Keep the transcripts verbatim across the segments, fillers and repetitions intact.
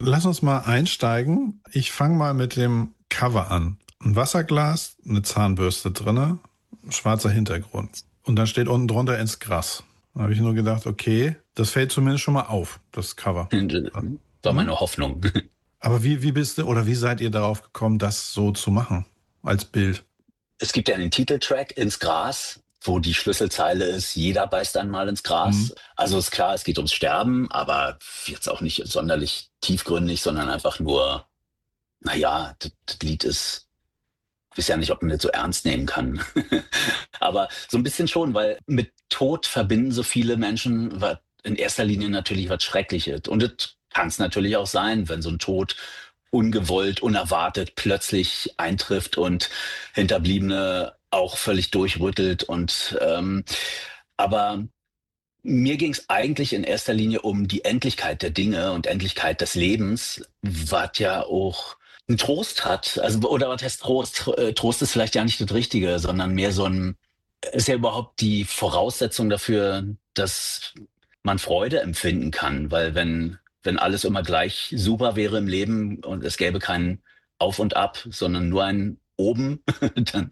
lass uns mal einsteigen. Ich fange mal mit dem Cover an. Ein Wasserglas, eine Zahnbürste drinne, schwarzer Hintergrund. Und dann steht unten drunter ins Gras. Da habe ich nur gedacht, okay, das fällt zumindest schon mal auf, das Cover. War meine Hoffnung. Aber wie, wie bist du oder wie seid ihr darauf gekommen, das so zu machen als Bild? Es gibt ja einen Titeltrack, Ins Gras, wo die Schlüsselzeile ist, jeder beißt einmal ins Gras. Mhm. Also ist klar, es geht ums Sterben, aber jetzt auch nicht sonderlich tiefgründig, sondern einfach nur, naja, das, das Lied ist, ich weiß ja nicht, ob man das so ernst nehmen kann. Aber so ein bisschen schon, weil mit Tod verbinden so viele Menschen was, in erster Linie natürlich was Schreckliches. Und das kann es natürlich auch sein, wenn so ein Tod ungewollt, unerwartet plötzlich eintrifft und Hinterbliebene auch völlig durchrüttelt. Und ähm, aber mir ging es eigentlich in erster Linie um die Endlichkeit der Dinge und Endlichkeit des Lebens, was ja auch einen Trost hat. Also, oder was heißt Trost? Tr- äh, Trost ist vielleicht ja nicht das Richtige, sondern mehr so ein, ist ja überhaupt die Voraussetzung dafür, dass man Freude empfinden kann. Weil wenn, wenn alles immer gleich super wäre im Leben und es gäbe kein Auf und Ab, sondern nur ein Oben, dann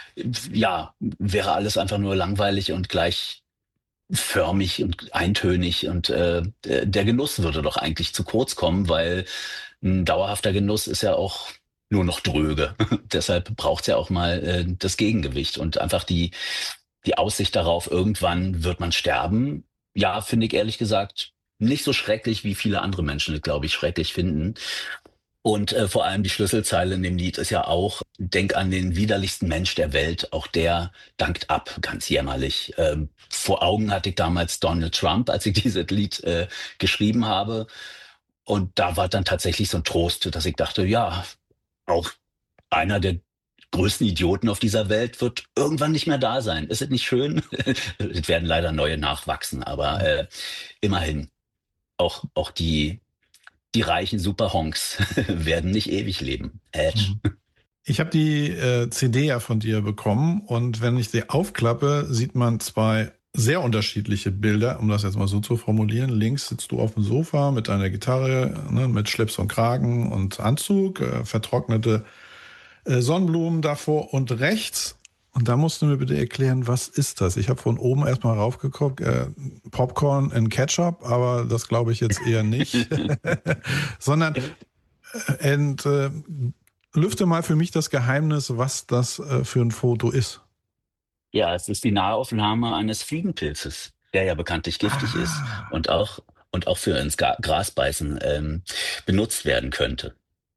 ja, wäre alles einfach nur langweilig und gleich förmig und eintönig und äh, der der Genuss würde doch eigentlich zu kurz kommen, weil ein dauerhafter Genuss ist ja auch nur noch dröge. Deshalb braucht es ja auch mal äh, das Gegengewicht und einfach die, die Aussicht darauf, irgendwann wird man sterben. Ja, finde ich ehrlich gesagt nicht so schrecklich, wie viele andere Menschen, glaube ich, schrecklich finden. Und äh, vor allem die Schlüsselzeile in dem Lied ist ja auch, denk an den widerlichsten Mensch der Welt, auch der dankt ab, ganz jämmerlich. Ähm, vor Augen hatte ich damals Donald Trump, als ich dieses Lied äh, geschrieben habe. Und da war dann tatsächlich so ein Trost, dass ich dachte, ja, auch einer der größten Idioten auf dieser Welt wird irgendwann nicht mehr da sein. Ist es nicht schön? Es werden leider neue nachwachsen, aber äh, immerhin, auch, auch die die reichen Superhonks werden nicht ewig leben. Edge. Mhm. Ich habe die äh, C D ja von dir bekommen und wenn ich sie aufklappe, sieht man zwei sehr unterschiedliche Bilder, um das jetzt mal so zu formulieren. Links sitzt du auf dem Sofa mit deiner Gitarre, ne, mit Schlips und Kragen und Anzug, äh, vertrocknete äh, Sonnenblumen davor und rechts. Und da musst du mir bitte erklären, was ist das? Ich habe von oben erstmal raufgeguckt, äh, Popcorn in Ketchup, aber das glaube ich jetzt eher nicht. Sondern äh, und, äh, lüfte mal für mich das Geheimnis, was das äh, für ein Foto ist. Ja, es ist die Nahaufnahme eines Fliegenpilzes, der ja bekanntlich giftig ist Ah, und auch, und auch für ins Ga- Gras beißen ähm, benutzt werden könnte.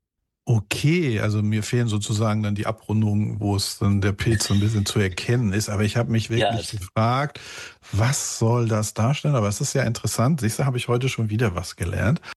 okay, also mir fehlen sozusagen dann die Abrundungen, wo es dann der Pilz so ein bisschen zu erkennen ist. Aber ich habe mich Ja, wirklich es, gefragt, was soll das darstellen? Aber es ist ja interessant. Siehst du, habe ich heute schon wieder was gelernt.